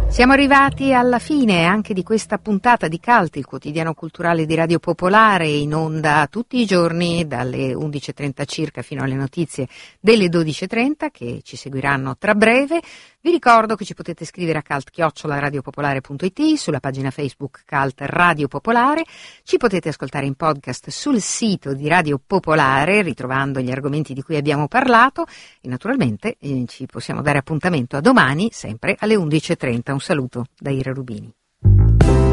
Siamo arrivati alla fine anche di questa puntata di Cult, il quotidiano culturale di Radio Popolare, in onda tutti i giorni dalle 11.30 circa fino alle notizie delle 12.30 che ci seguiranno tra breve. Vi ricordo che ci potete scrivere a cult@radiopopolare.it, sulla pagina Facebook Cult Radio Popolare, ci potete ascoltare in podcast sul sito di Radio Popolare ritrovando gli argomenti di cui abbiamo parlato e naturalmente ci possiamo dare appuntamento a domani sempre alle 11.30. Un saluto da Ira Rubini.